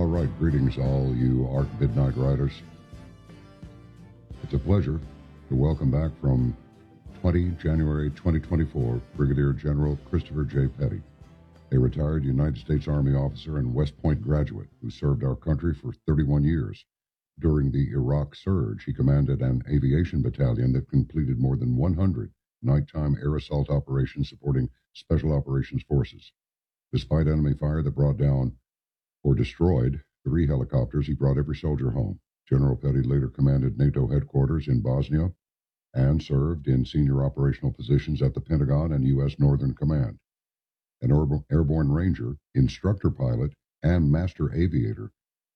All right, greetings all you ARC Midnight Riders. It's a pleasure to welcome back from 20 January 2024 Brigadier General Christopher J. Petty, a retired United States Army officer and West Point graduate who served our country for 31 years. During the Iraq surge, he commanded an aviation battalion that completed more than 100 nighttime air assault operations supporting Special Operations Forces. Despite enemy fire that brought down or destroyed 3 helicopters, he brought every soldier home. General Petty later commanded NATO headquarters in Bosnia and served in senior operational positions at the Pentagon and U.S. Northern Command. An airborne ranger, instructor pilot, and master aviator,